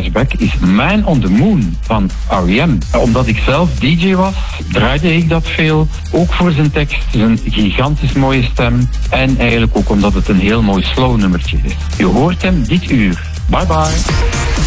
Flashback is Man on the Moon van R.E.M. Omdat ik zelf DJ was, draaide ik dat veel. Ook voor zijn tekst, zijn gigantisch mooie stem. En eigenlijk ook omdat het een heel mooi slow nummertje is. Je hoort hem dit uur. Bye bye.